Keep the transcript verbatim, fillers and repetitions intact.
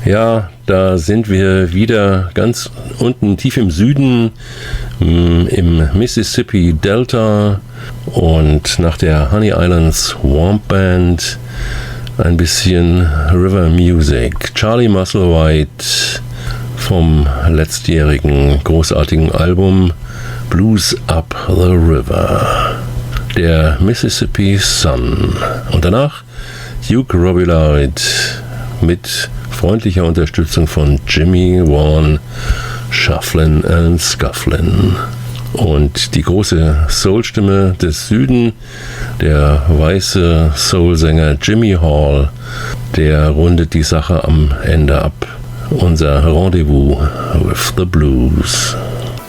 Ja, da sind wir wieder ganz unten tief im Süden, im Mississippi Delta, und nach der Honey Island Swamp Band ein bisschen River Music. Charlie Musselwhite vom letztjährigen großartigen Album Blues Up the River, der Mississippi Sun. Und danach Duke Robillard mit freundlicher Unterstützung von Jimmy Vaughan, Shufflin' and Scufflin'. Und die große Soulstimme des Süden, der weiße Soulsänger Jimmy Hall, der rundet die Sache am Ende ab. Unser Rendezvous with the Blues.